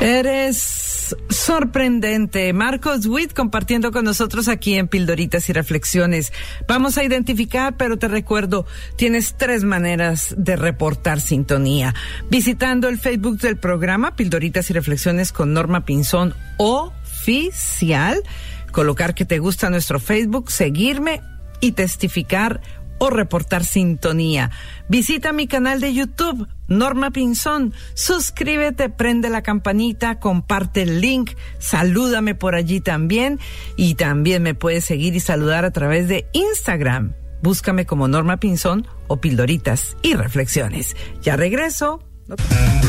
Eres sorprendente. Marcos Witt compartiendo con nosotros aquí en Pildoritas y Reflexiones. Vamos a identificar, pero te recuerdo, tienes 3 maneras de reportar sintonía. Visitando el Facebook del programa Pildoritas y Reflexiones con Norma Pinzón Oficial. Colocar que te gusta nuestro Facebook, seguirme y testificar o reportar sintonía. Visita mi canal de YouTube, Norma Pinzón. Suscríbete, prende la campanita, comparte el link, salúdame por allí también. Y también me puedes seguir y saludar a través de Instagram. Búscame como Norma Pinzón o Pildoritas y Reflexiones. Ya regreso.